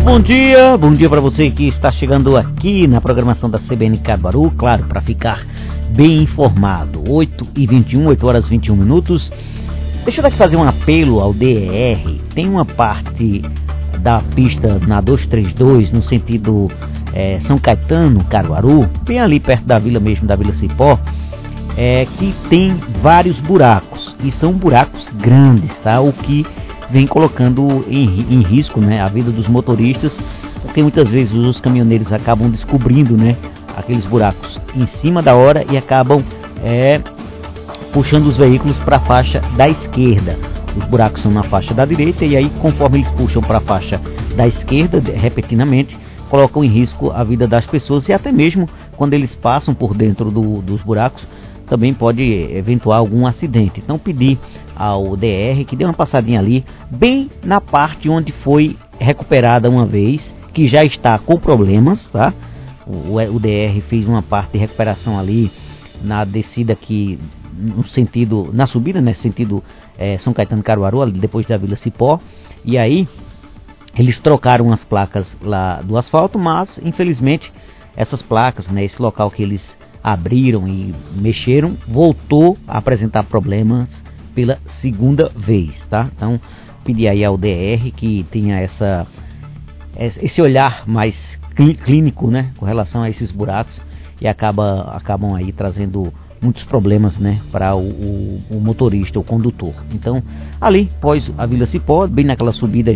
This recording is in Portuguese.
bom dia para você que está chegando aqui na programação da CBN Caruaru, claro, para ficar bem informado. 8h21, 8 horas 21 minutos. Deixa eu daqui fazer um apelo ao DER. Tem uma parte da pista na 232, no sentido São Caetano, Caruaru, bem ali perto da vila mesmo, da Vila Cipó, que tem vários buracos, e são buracos grandes, tá? O que vem colocando em risco, né, a vida dos motoristas, porque muitas vezes os caminhoneiros acabam descobrindo, né, aqueles buracos em cima da hora e acabam puxando os veículos para a faixa da esquerda. Os buracos são na faixa da direita e aí, conforme eles puxam para a faixa da esquerda, repetidamente, colocam em risco a vida das pessoas, e até mesmo quando eles passam por dentro dos buracos, também pode eventuar algum acidente. Então, pedir ao DR que dê uma passadinha ali, bem na parte onde foi recuperada uma vez, que já está com problemas, tá? O DR fez uma parte de recuperação ali na descida aqui, no sentido, na subida, né, sentido São Caetano Caruaru, ali depois da Vila Cipó, e aí eles trocaram as placas lá do asfalto, mas infelizmente essas placas, né, esse local que eles abriram e mexeram, voltou a apresentar problemas pela segunda vez, tá? Então, pedir aí ao DR que tenha esse olhar mais clínico, né, com relação a esses buracos, e acabam aí trazendo muitos problemas, né, para o motorista, o condutor. Então, ali, após a Vila Cipó, bem naquela subida